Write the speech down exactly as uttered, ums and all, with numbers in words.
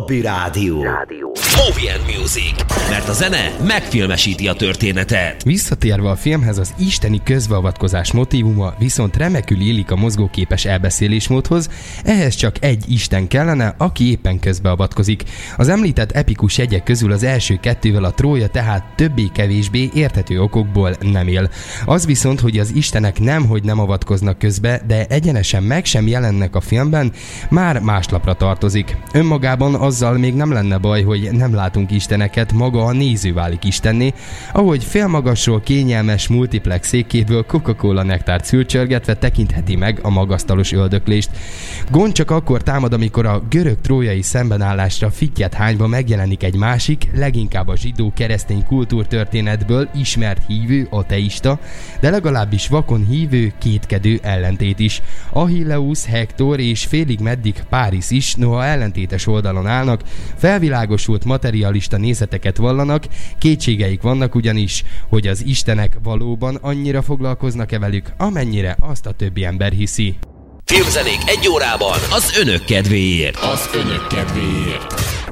Hobby Rádió. Rádió. Movie and Music, mert a zene megfilmesíti a történetet. Visszatérve a filmhez, az isteni közbeavatkozás motívuma viszont remekül illik a mozgóképes elbeszélésmódhoz, ehhez csak egy isten kellene, aki éppen közbeavatkozik. Az említett epikus jegyek közül az első kettővel a Trója tehát többé-kevésbé érthető okokból nem él. Az viszont, hogy az istenek nemhogy nem avatkoznak közbe, de egyenesen meg sem jelennek a filmben, már máslapra tartozik. Önmagában azzal még nem lenne baj, hogy nem látunk isteneket, maga a néző válik istenné, ahogy félmagasról kényelmes multiplex székéből Coca-Cola nektárt szürcsölgetve tekintheti meg a magasztalos öldöklést. Gond csak akkor támad, amikor a görög-trójai szembenállásra fittyet hányva megjelenik egy másik, leginkább a zsidó-keresztény kultúrtörténetből ismert hívő, ateista, de legalábbis vakon hívő, kétkedő ellentét is. Achilleus, Hektor és félig meddig Páris is, noha ellentétes oldalon állnak, felvilágosult materialista nézeteket vallanak, kétségeik vannak ugyanis, hogy az istenek valóban annyira foglalkoznak-e velük, amennyire azt a többi ember hiszi. Filmzenék egy órában az önök kedvéért. Az önök kedvéért.